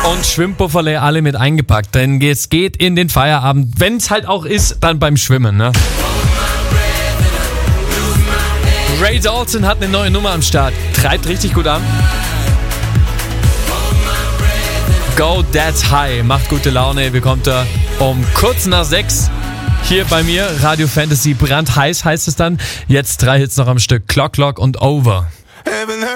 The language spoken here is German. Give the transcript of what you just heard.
Und Schwimmpufferle alle mit eingepackt, denn es geht in den Feierabend, wenn es halt auch ist, dann beim Schwimmen, ne? Ray Dalton hat eine neue Nummer am Start, treibt richtig gut an. Go That's High, macht gute Laune, bekommt er um kurz nach 6 hier bei mir. Radio Fantasy brandheiß heißt es dann. Jetzt 3 Hits noch am Stück, Clock und Over.